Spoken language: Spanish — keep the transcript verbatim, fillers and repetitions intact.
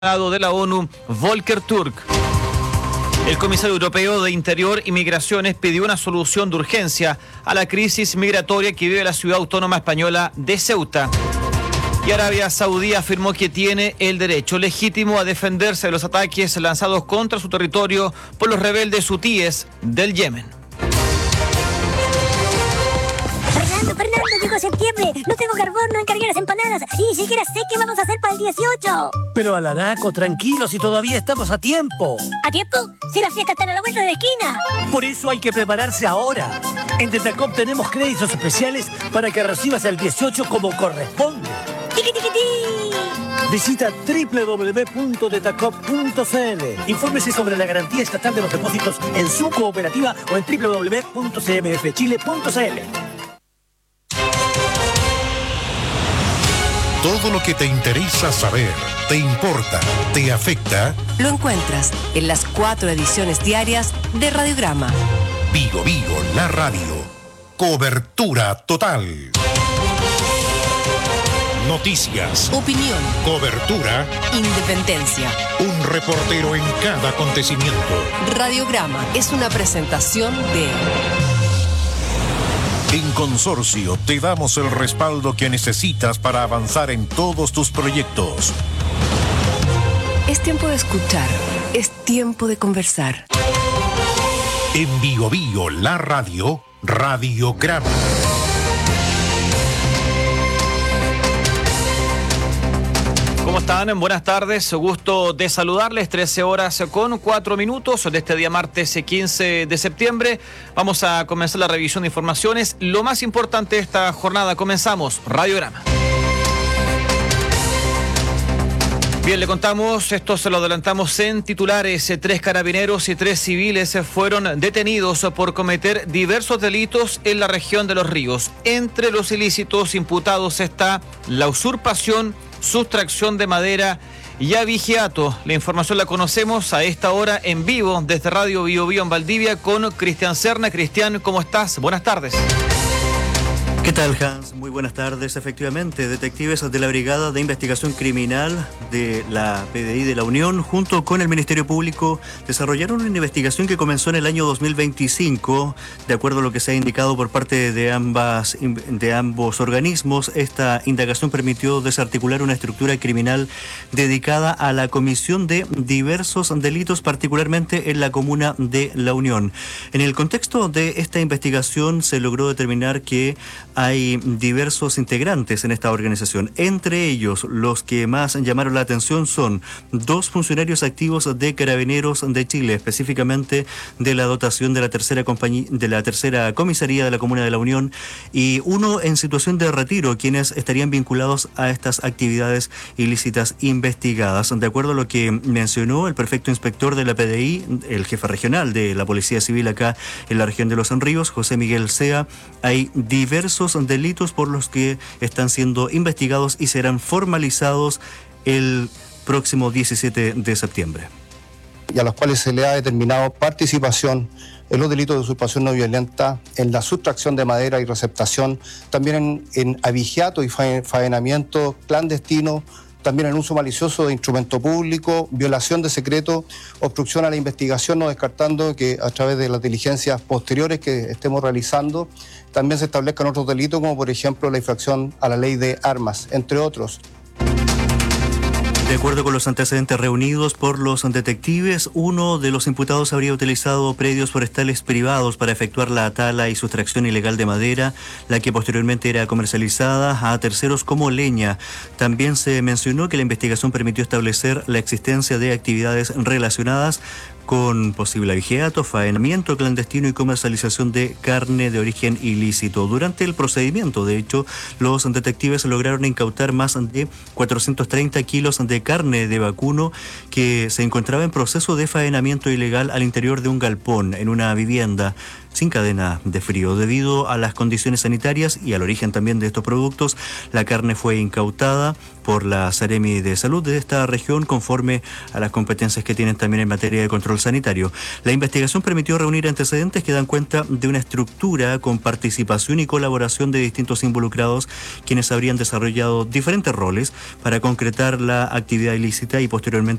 de la ONU, Volker Turk. El comisario europeo de Interior y Migraciones pidió una solución de urgencia a la crisis migratoria que vive la ciudad autónoma española de Ceuta. Y Arabia Saudí afirmó que tiene el derecho legítimo a defenderse de los ataques lanzados contra su territorio por los rebeldes hutíes del Yemen. Fernando, Fernando, llegó septiembre. No tengo carbón, no encargué las empanadas. Y ni siquiera sé qué vamos a hacer para el dieciocho. Pero Alanaco, tranquilo, si todavía estamos a tiempo. ¿A tiempo? Si las fiestas están a la vuelta de la esquina. Por eso hay que prepararse ahora. En Detacop tenemos créditos especiales para que recibas el dieciocho como corresponde. ¡Tiqui, tiqui, ti! Visita doble u doble u doble u punto detacop punto c l. Infórmese sobre la garantía estatal de los depósitos en su cooperativa o en doble u doble u doble u punto c m f chile punto c l. Todo lo que te interesa saber, te importa, te afecta, lo encuentras en las cuatro ediciones diarias de Radiograma. Vigo Vigo, la radio. Cobertura total. Noticias. Opinión. Cobertura. Independencia. Un reportero en cada acontecimiento. Radiograma es una presentación de... En Consorcio te damos el respaldo que necesitas para avanzar en todos tus proyectos. Es tiempo de escuchar, es tiempo de conversar. En Vigo Vigo, la radio, Radiograma. ¿Cómo están? Buenas tardes, gusto de saludarles. trece horas con cuatro minutos de este día martes quince de septiembre. Vamos a comenzar la revisión de informaciones. Lo más importante de esta jornada, comenzamos Radiograma. Bien, le contamos, esto se lo adelantamos en titulares. Tres carabineros y tres civiles fueron detenidos por cometer diversos delitos en la región de Los Ríos. Entre los ilícitos imputados está la usurpación, sustracción de madera y abigeato. La información la conocemos a esta hora en vivo desde Radio Bio Bio en Valdivia con Cristian Serna. Cristian, ¿cómo estás? Buenas tardes. ¿Qué tal, Hans? Muy buenas tardes. Efectivamente, detectives de la Brigada de Investigación Criminal de la P D I de la Unión, junto con el Ministerio Público, desarrollaron una investigación que comenzó en el año dos mil veinticinco. De acuerdo a lo que se ha indicado por parte de, ambas, de ambos organismos, esta indagación permitió desarticular una estructura criminal dedicada a la comisión de diversos delitos, particularmente en la comuna de La Unión. En el contexto de esta investigación se logró determinar que hay diversos integrantes en esta organización. Entre ellos, los que más llamaron la atención son dos funcionarios activos de Carabineros de Chile, específicamente de la dotación de la tercera compañía, de la tercera comisaría de la Comuna de la Unión, y uno en situación de retiro, quienes estarían vinculados a estas actividades ilícitas investigadas. De acuerdo a lo que mencionó el prefecto inspector de la P D I, el jefe regional de la Policía Civil acá en la región de Los Ríos, José Miguel Sea, hay diversos delitos por los que están siendo investigados y serán formalizados el próximo diecisiete de septiembre. Y a los cuales se le ha determinado participación en los delitos de usurpación no violenta, en la sustracción de madera y receptación, también en, en abigeato y faenamiento clandestino, también en uso malicioso de instrumento público, violación de secreto, obstrucción a la investigación, no descartando que a través de las diligencias posteriores que estemos realizando, también se establezcan otros delitos, como por ejemplo la infracción a la ley de armas, entre otros. De acuerdo con los antecedentes reunidos por los detectives, uno de los imputados habría utilizado predios forestales privados para efectuar la tala y sustracción ilegal de madera, la que posteriormente era comercializada a terceros como leña. También se mencionó que la investigación permitió establecer la existencia de actividades relacionadas con posible abigeato, faenamiento clandestino y comercialización de carne de origen ilícito. Durante el procedimiento, de hecho, los detectives lograron incautar más de cuatrocientos treinta kilos de carne de vacuno que se encontraba en proceso de faenamiento ilegal al interior de un galpón en una vivienda. sin cadena de frío. Debido a las condiciones sanitarias y al origen también de estos productos, la carne fue incautada por la Seremi de Salud de esta región conforme a las competencias que tienen también en materia de control sanitario. La investigación permitió reunir antecedentes que dan cuenta de una estructura con participación y colaboración de distintos involucrados, quienes habrían desarrollado diferentes roles para concretar la actividad ilícita y posteriormente